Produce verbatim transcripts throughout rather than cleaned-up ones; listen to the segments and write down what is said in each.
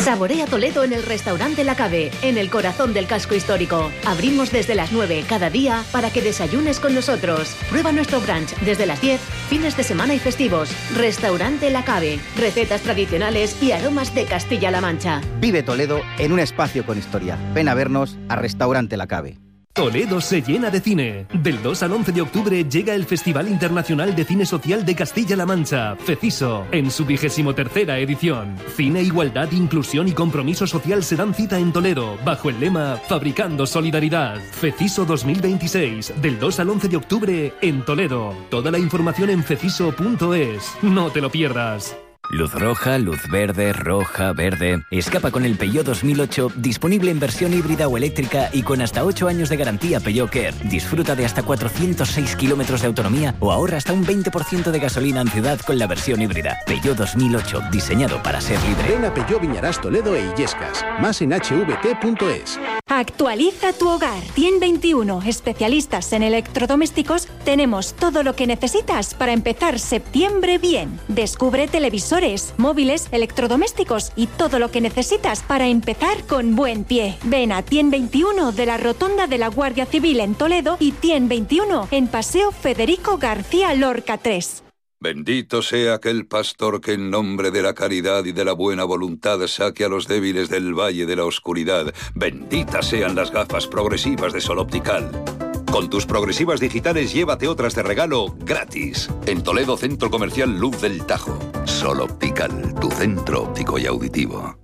Saborea Toledo en el restaurante La Cave, en el corazón del casco histórico. Abrimos desde las nueve cada día para que desayunes con nosotros. Prueba nuestro brunch desde las diez, fines de semana y festivos. Restaurante La Cave, recetas tradicionales y aromas de Castilla-La Mancha. Vive Toledo en un espacio con historia. Ven a vernos a Restaurante La Cave. Toledo se llena de cine. Del dos al once de octubre llega el Festival Internacional de Cine Social de Castilla-La Mancha, FECISO, en su vigésimo tercera edición. Cine, igualdad, inclusión y compromiso social se dan cita en Toledo, bajo el lema Fabricando Solidaridad. FECISO dos mil veintiséis, del dos al once de octubre en Toledo. Toda la información en feciso punto es. No te lo pierdas. Luz roja, luz verde, roja, verde. Escapa con el Peugeot dos mil ocho, disponible en versión híbrida o eléctrica y con hasta ocho años de garantía Peugeot Care. Disfruta de hasta cuatrocientos seis kilómetros de autonomía o ahorra hasta un veinte por ciento de gasolina en ciudad con la versión híbrida. Peugeot dos mil ocho, diseñado para ser libre. Ven a Peugeot Viñarás Toledo e Illescas. Más en hache ve te punto es. Actualiza tu hogar. Tien veintiuno, especialistas en electrodomésticos, tenemos todo lo que necesitas para empezar septiembre bien. Descubre televisores, móviles, electrodomésticos y todo lo que necesitas para empezar con buen pie. Ven a Tien veintiuno de la Rotonda de la Guardia Civil en Toledo y Tien veintiuno en Paseo Federico García Lorca tres. Bendito sea aquel pastor que en nombre de la caridad y de la buena voluntad saque a los débiles del valle de la oscuridad. Benditas sean las gafas progresivas de Sol Optical. Con tus progresivas digitales llévate otras de regalo gratis. En Toledo, Centro Comercial Luz del Tajo. Sol Optical, tu centro óptico y auditivo.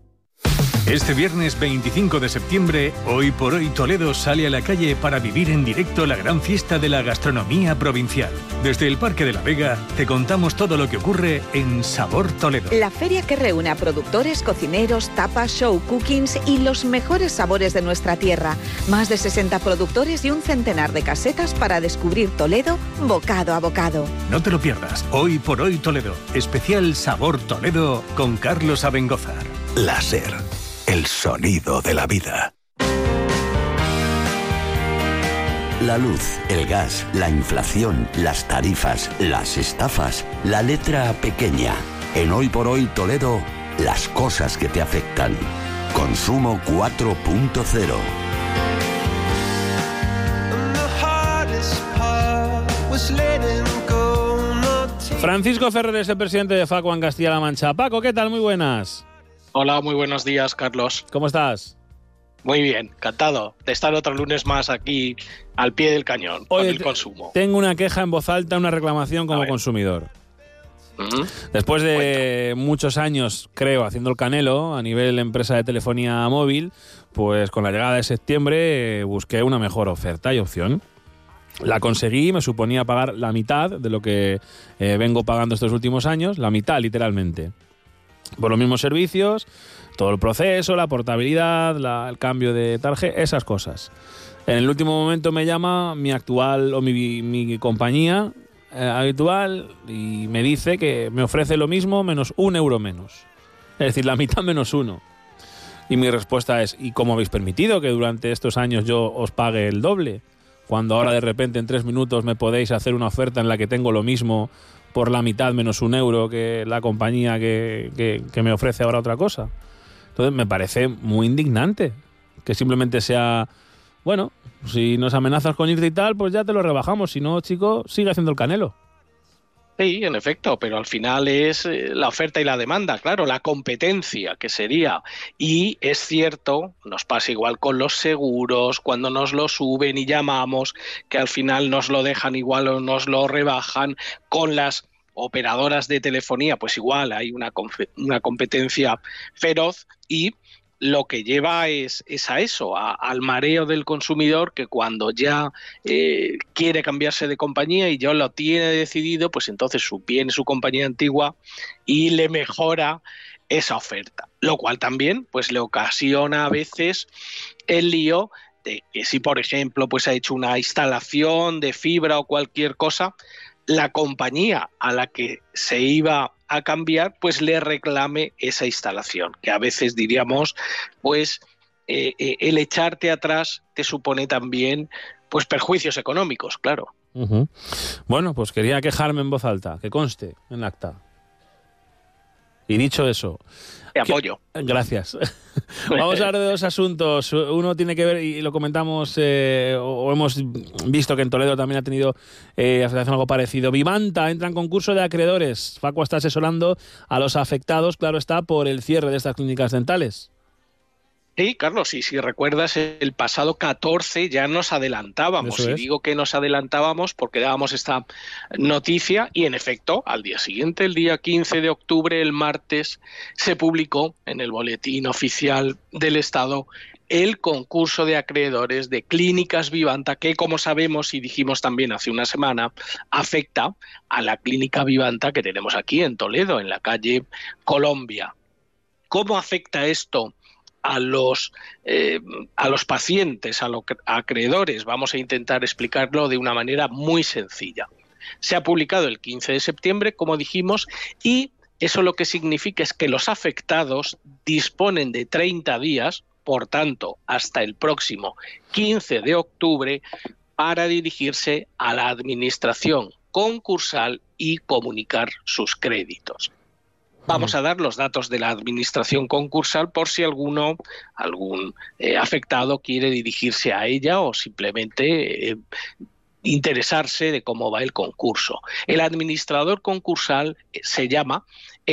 Este viernes veinticinco de septiembre, Hoy por Hoy Toledo sale a la calle para vivir en directo la gran fiesta de la gastronomía provincial. Desde el Parque de la Vega te contamos todo lo que ocurre en Sabor Toledo. La feria que reúne a productores, cocineros, tapas, show cookings y los mejores sabores de nuestra tierra. Más de sesenta productores y un centenar de casetas para descubrir Toledo bocado a bocado. No te lo pierdas. Hoy por Hoy Toledo. Especial Sabor Toledo con Carlos Abengozar. Láser. El sonido de la vida. La luz, el gas, la inflación, las tarifas, las estafas, la letra pequeña. En Hoy por Hoy Toledo, las cosas que te afectan. Consumo cuatro punto cero. Francisco Ferrer es el presidente de Facua en Castilla-La Mancha. Paco, ¿qué tal? Muy buenas. Hola, muy buenos días, Carlos. ¿Cómo estás? Muy bien, encantado de estar otro lunes más aquí al pie del cañón. Oye, con el consumo. Tengo una queja en voz alta, una reclamación como consumidor. Uh-huh. Después de Cuenta. muchos años, creo, haciendo el canelo a nivel empresa de telefonía móvil, pues con la llegada de septiembre eh, busqué una mejor oferta y opción. La conseguí, me suponía pagar la mitad de lo que eh, vengo pagando estos últimos años, la mitad literalmente. Por los mismos servicios, todo el proceso, la portabilidad, la, el cambio de tarjeta, esas cosas. En el último momento me llama mi actual o mi, mi compañía eh, habitual y me dice que me ofrece lo mismo menos un euro menos. Es decir, la mitad menos uno. Y mi respuesta es, ¿y cómo habéis permitido que durante estos años yo os pague el doble? Cuando ahora de repente en tres minutos me podéis hacer una oferta en la que tengo lo mismo por la mitad menos un euro que la compañía que, que, que me ofrece ahora otra cosa. Entonces me parece muy indignante que simplemente sea, bueno, si nos amenazas con irte y tal, pues ya te lo rebajamos. Si no, chico, sigue haciendo el canelo. Sí, en efecto, pero al final es la oferta y la demanda, claro, la competencia que sería. Y es cierto, nos pasa igual con los seguros, cuando nos lo suben y llamamos, que al final nos lo dejan igual o nos lo rebajan. Con las operadoras de telefonía, pues igual hay una, una competencia feroz y lo que lleva es, es a eso, a, al mareo del consumidor que cuando ya eh, quiere cambiarse de compañía y ya lo tiene decidido, pues entonces su, viene su compañía antigua y le mejora esa oferta. Lo cual también pues le ocasiona a veces el lío de que si, por ejemplo, pues ha hecho una instalación de fibra o cualquier cosa, la compañía a la que se iba a cambiar, pues le reclame esa instalación, que a veces diríamos, pues eh, eh, el echarte atrás te supone también pues perjuicios económicos, claro. Uh-huh. Bueno, pues quería quejarme en voz alta, que conste en acta. Y dicho eso, Te apoyo. Gracias. Vamos a hablar de dos asuntos. Uno tiene que ver, y lo comentamos, eh, o hemos visto que en Toledo también ha tenido eh, afectación algo parecido. Vivanta entra en concurso de acreedores. Facua está asesorando a los afectados, claro está, por el cierre de estas clínicas dentales. Sí, Carlos, y si recuerdas, el pasado catorce ya nos adelantábamos. Eso es. Y digo que nos adelantábamos porque dábamos esta noticia y, en efecto, al día siguiente, el día quince de octubre, el martes, se publicó en el Boletín Oficial del Estado el concurso de acreedores de Clínicas Vivanta, que, como sabemos y dijimos también hace una semana, afecta a la Clínica Vivanta que tenemos aquí en Toledo, en la calle Colombia. ¿Cómo afecta esto a los, eh, a los pacientes, a los acreedores? Vamos a intentar explicarlo de una manera muy sencilla. Se ha publicado el quince de septiembre, como dijimos, y eso lo que significa es que los afectados disponen de treinta días, por tanto, hasta el próximo quince de octubre, para dirigirse a la administración concursal y comunicar sus créditos. Vamos a dar los datos de la administración concursal por si alguno, algún eh, afectado quiere dirigirse a ella o simplemente eh, interesarse de cómo va el concurso. El administrador concursal se llama